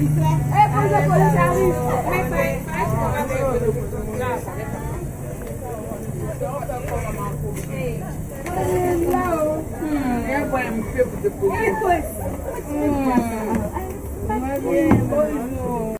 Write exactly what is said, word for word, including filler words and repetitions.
Eh, quand la police arrive, mais c'est là-haut.